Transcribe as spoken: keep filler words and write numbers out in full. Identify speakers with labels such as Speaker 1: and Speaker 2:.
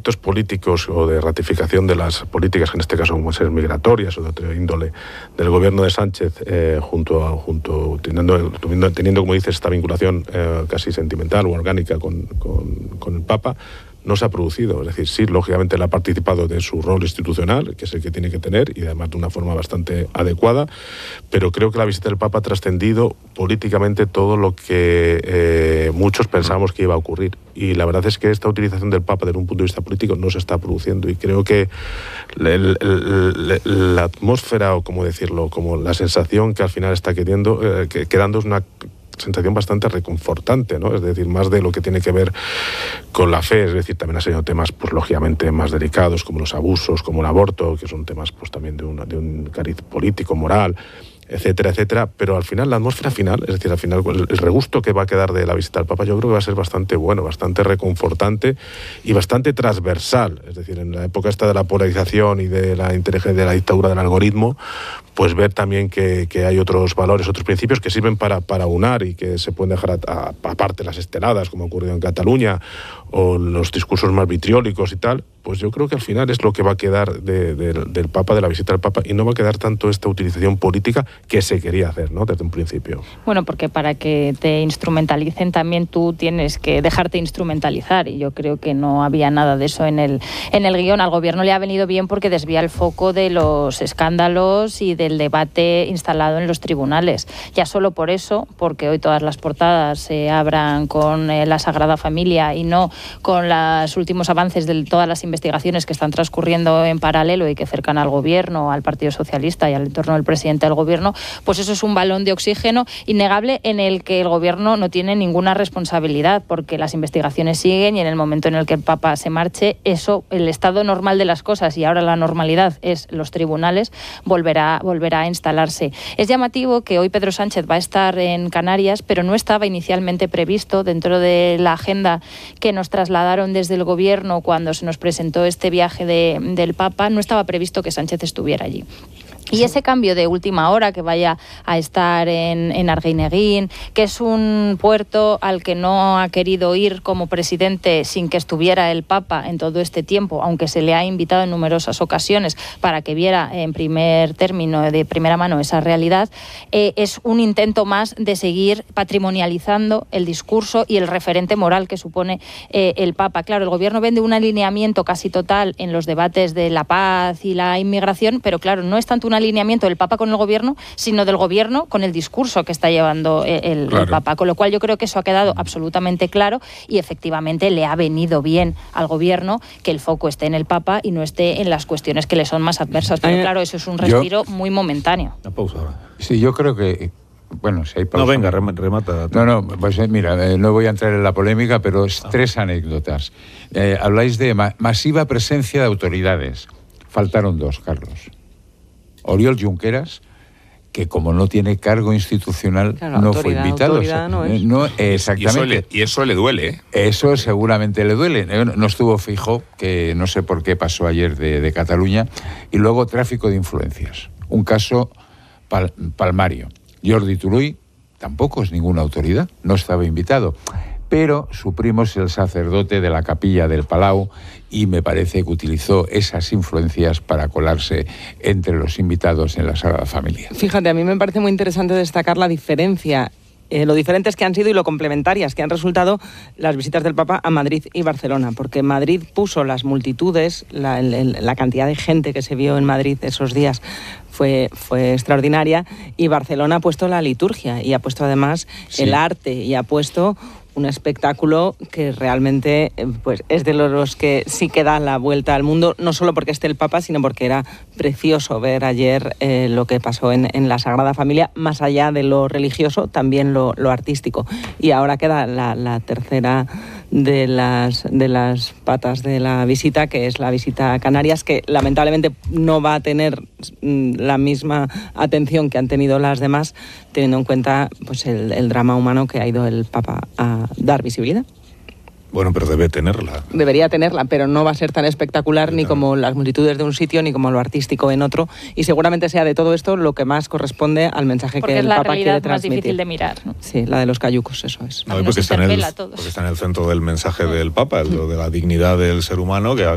Speaker 1: aspectos políticos o de ratificación de las políticas, que en este caso como ser migratorias o de otra índole, del gobierno de Sánchez, eh, junto a, junto teniendo, teniendo, teniendo, como dices, esta vinculación eh, casi sentimental o orgánica con, con, con el Papa, no se ha producido. Es decir, sí, lógicamente él ha participado de su rol institucional, que es el que tiene que tener, y además de una forma bastante adecuada, pero creo que la visita del Papa ha trascendido políticamente todo lo que eh, muchos pensábamos que iba a ocurrir. Y la verdad es que esta utilización del Papa desde un punto de vista político no se está produciendo, y creo que el, el, el, la atmósfera, o cómo decirlo, como la sensación que al final está quedando, eh, que, quedando es una sensación bastante reconfortante, ¿no? Es decir, más de lo que tiene que ver con la fe, es decir, también ha sido temas, pues lógicamente, más delicados, como los abusos, como el aborto, que son temas, pues también de, una, de un cariz político, moral, etcétera, etcétera, pero al final, la atmósfera final, es decir, al final, el, el regusto que va a quedar de la visita al Papa, yo creo que va a ser bastante bueno, bastante reconfortante y bastante transversal. Es decir, en la época esta de la polarización y de la inteligencia, de la dictadura del algoritmo, pues ver también que, que hay otros valores, otros principios que sirven para, para unar y que se pueden dejar a, a, aparte las esteladas, como ha ocurrido en Cataluña, o los discursos más vitriólicos y tal. Pues yo creo que al final es lo que va a quedar de, de, del Papa, de la visita del Papa, y no va a quedar tanto esta utilización política que se quería hacer, ¿no?, desde un principio.
Speaker 2: Bueno, porque para que te instrumentalicen también tú tienes que dejarte instrumentalizar, y yo creo que no había nada de eso en el, en el guión. Al gobierno le ha venido bien porque desvía el foco de los escándalos y del debate instalado en los tribunales. Ya solo por eso, porque hoy todas las portadas se abran con eh, la Sagrada Familia y no con los últimos avances de todas las investigaciones que están transcurriendo en paralelo y que cercan al gobierno, al Partido Socialista y al entorno del presidente del gobierno, pues eso es un balón de oxígeno innegable en el que el gobierno no tiene ninguna responsabilidad, porque las investigaciones siguen, y en el momento en el que el Papa se marche, eso, el estado normal de las cosas, y ahora la normalidad es los tribunales, volverá, volverá a instalarse. Es llamativo que hoy Pedro Sánchez va a estar en Canarias, pero no estaba inicialmente previsto dentro de la agenda que nos trasladaron desde el gobierno cuando se nos presentó este viaje de, del Papa, no estaba previsto que Sánchez estuviera allí. Y ese cambio de última hora, que vaya a estar en, en Arguineguín, que es un puerto al que no ha querido ir como presidente sin que estuviera el Papa en todo este tiempo, aunque se le ha invitado en numerosas ocasiones para que viera en primer término, de primera mano, esa realidad, eh, es un intento más de seguir patrimonializando el discurso y el referente moral que supone eh, el Papa. Claro, el gobierno vende un alineamiento casi total en los debates de la paz y la inmigración, pero claro, no es tanto una alineamiento del Papa con el gobierno, sino del gobierno con el discurso que está llevando el, claro. el Papa, con lo cual yo creo que eso ha quedado absolutamente claro, y efectivamente le ha venido bien al gobierno que el foco esté en el Papa y no esté en las cuestiones que le son más adversas, pero claro, eso es un respiro yo, muy momentáneo.
Speaker 3: Una pausa ahora.
Speaker 4: Sí, yo creo que bueno, si hay pausa.
Speaker 3: No, venga, remata.
Speaker 4: No, no, pues eh, mira, eh, no voy a entrar en la polémica, pero es ah. tres anécdotas. Eh, habláis de ma- masiva presencia de autoridades. Faltaron dos, Carlos. Oriol Junqueras, que como no tiene cargo institucional, claro, no fue invitado.
Speaker 5: No, es.
Speaker 4: no exactamente.
Speaker 6: Y eso, le, y eso le duele, ¿eh?
Speaker 4: Eso seguramente le duele. No estuvo Feijóo, que no sé por qué pasó ayer de, de Cataluña. Y luego tráfico de influencias. Un caso pal, palmario. Jordi Turull tampoco es ninguna autoridad, no estaba invitado. Pero su primo es el sacerdote de la capilla del Palau, y me parece que utilizó esas influencias para colarse entre los invitados en la Sagrada Familia.
Speaker 5: Fíjate, a mí me parece muy interesante destacar la diferencia, eh, lo diferentes que han sido y lo complementarias que han resultado las visitas del Papa a Madrid y Barcelona, porque Madrid puso las multitudes, la, el, la cantidad de gente que se vio en Madrid esos días fue, fue extraordinaria, y Barcelona ha puesto la liturgia y ha puesto además sí. el arte, y ha puesto un espectáculo que realmente pues, es de los que sí que da la vuelta al mundo, no solo porque esté el Papa, sino porque era precioso ver ayer eh, lo que pasó en, en la Sagrada Familia, más allá de lo religioso, también lo, lo artístico. Y ahora queda la, la tercera de las, de las patas de la visita, que es la visita a Canarias, que lamentablemente no va a tener la misma atención que han tenido las demás, teniendo en cuenta pues, el, el drama humano que ha ido el Papa a dar visibilidad.
Speaker 3: Bueno, pero debe tenerla.
Speaker 5: Debería tenerla, pero no va a ser tan espectacular ni como las multitudes de un sitio, ni como lo artístico en otro, y seguramente sea de todo esto lo que más corresponde al mensaje
Speaker 2: porque
Speaker 5: que el Papa quiere transmitir.
Speaker 2: Porque es la realidad más difícil de mirar, ¿no?
Speaker 5: Sí, la de los cayucos, eso es.
Speaker 3: No, porque, está en el, porque está en el centro del mensaje del Papa, lo de la dignidad del ser humano, que